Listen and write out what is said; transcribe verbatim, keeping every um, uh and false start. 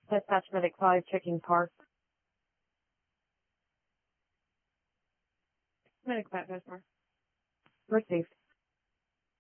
Dispatch Medic five checking park. Medic five, Dispatch. Received.